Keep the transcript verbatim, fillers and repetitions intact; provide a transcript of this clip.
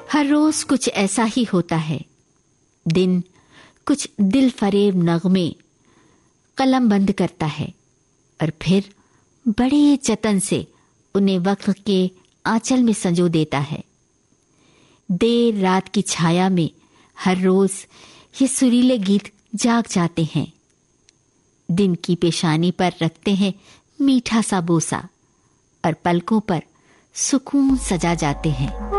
हर रोज कुछ ऐसा ही होता है। दिन कुछ दिल फरेब नगमे कलम बंद करता है और फिर बड़े जतन से उन्हें वक्त के आंचल में संजो देता है। देर रात की छाया में हर रोज ये सुरीले गीत जाग जाते हैं। दिन की पेशानी पर रखते हैं मीठा सा बोसा और पलकों पर सुकून सजा जाते हैं।